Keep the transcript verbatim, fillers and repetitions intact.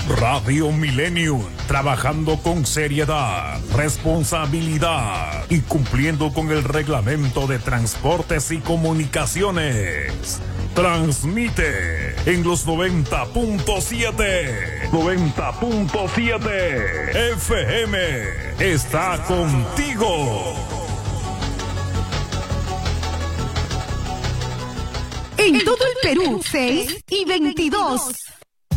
Radio Millennium, trabajando con seriedad, responsabilidad y cumpliendo con el reglamento de transportes y comunicaciones. Transmite en los noventa punto siete. noventa punto siete F M. Está contigo. En todo el Perú, seis y veintidós.